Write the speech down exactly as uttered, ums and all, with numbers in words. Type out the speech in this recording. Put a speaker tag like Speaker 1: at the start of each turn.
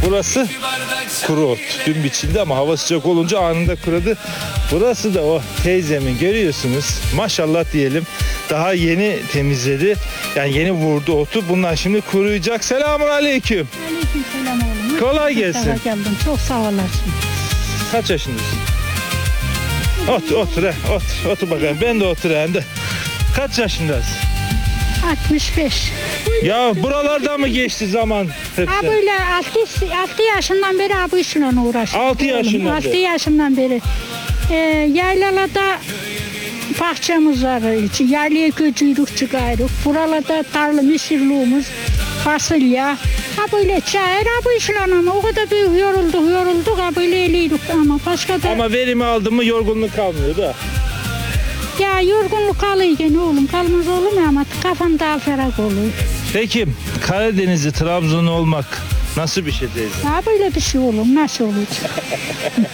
Speaker 1: Burası kuru ot. Dün biçildi ama hava sıcak olunca anında kurudu. Burası da o teyzemin, görüyorsunuz. Maşallah diyelim. Daha yeni temizledi. Yani yeni vurdu otu. Bunlar şimdi kuruyacak. Selamun aleyküm.
Speaker 2: Aleykümselam oğlum.
Speaker 1: Kolay gelsin.
Speaker 2: Mustafa geldim. Çok sağ olasın.
Speaker 1: Kaç yaşındasın? Otur, otur, he, otur, otur bakalım. Ben de oturayım da. Kaç yaşındasın?
Speaker 2: altmış beş.
Speaker 1: Ya buralarda mı geçti zaman hepsi?
Speaker 2: Ha böyle altı yaşından beri ha bu işle uğraşıyorum.
Speaker 1: Altı yaşından
Speaker 2: altı
Speaker 1: beri.
Speaker 2: yaşından beri. Ee, yaylalarda bahçemiz var. Yaylaya göçüydük, çıkıyorduk. Buralarda tarla misirliğimiz, fasulye. Ha böyle çayır, ha bu işle ama o kadar büyük yorulduk, yorulduk. Ha böyle eliydik ama başka da...
Speaker 1: Ama verimi aldın mı yorgunluk kalmıyor da.
Speaker 2: Ya yorgunluk kalıyken oğlum, kalmaz olur mu ama kafan daha ferah olur.
Speaker 1: Peki Karadenizli, Trabzonlu olmak nasıl bir şey teyze?
Speaker 2: Ha böyle bir şey olur, nasıl olur?